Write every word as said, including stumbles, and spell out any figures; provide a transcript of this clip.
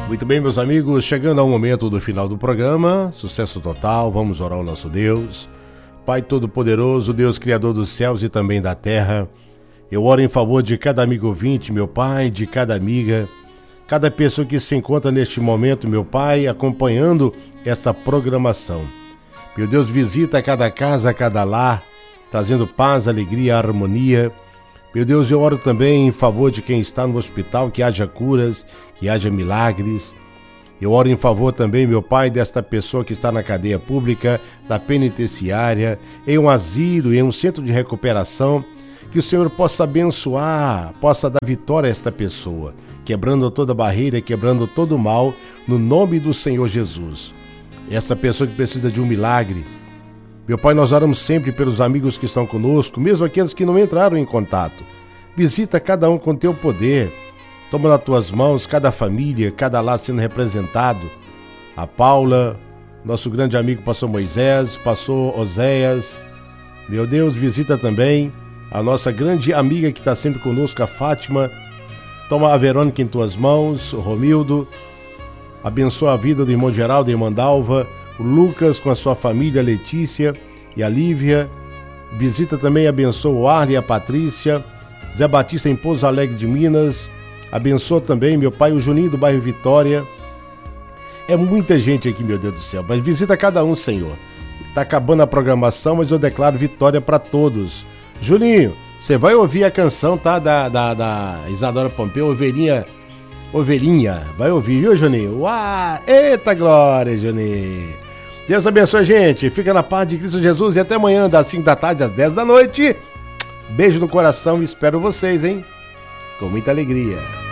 Muito bem, meus amigos, chegando ao momento do final do programa, sucesso total, vamos orar ao nosso Deus. Pai Todo-Poderoso, Deus Criador dos céus e também da terra, eu oro em favor de cada amigo ouvinte, meu Pai, de cada amiga, cada pessoa que se encontra neste momento, meu Pai, acompanhando essa programação. Meu Deus, visita cada casa, cada lar, trazendo paz, alegria, harmonia. Meu Deus, eu oro também em favor de quem está no hospital, que haja curas, que haja milagres. Eu oro em favor também, meu Pai, desta pessoa que está na cadeia pública, na penitenciária, em um asilo, em um centro de recuperação, que o Senhor possa abençoar, possa dar vitória a esta pessoa, quebrando toda barreira, quebrando todo o mal, no nome do Senhor Jesus. Essa pessoa que precisa de um milagre, meu Pai, nós oramos sempre pelos amigos que estão conosco, mesmo aqueles que não entraram em contato. Visita cada um com teu poder. Toma nas tuas mãos cada família, cada lar sendo representado. A Paula, nosso grande amigo pastor Moisés, pastor Oséias. Meu Deus, visita também a nossa grande amiga que está sempre conosco, a Fátima. Toma a Verônica em tuas mãos, o Romildo. Abençoa a vida do irmão Geraldo e irmã Dalva. O Lucas com a sua família, a Letícia e a Lívia. Visita também e abençoa o Arne e a Patrícia. Zé Batista em Pouso Alegre de Minas. Abençoa também, meu pai, o Juninho do bairro Vitória. É muita gente aqui, meu Deus do céu. Mas visita cada um, Senhor. Está acabando a programação, mas eu declaro vitória para todos. Juninho, você vai ouvir a canção, tá? Da, da, da Isadora Pompeu, Ovelhinha. Ovelhinha. Vai ouvir, viu, Juninho? Uau! Eita glória, Juninho. Deus abençoe, gente. Fica na paz de Cristo Jesus e até amanhã, das cinco da tarde às dez da noite. Beijo no coração e espero vocês, hein? Com muita alegria.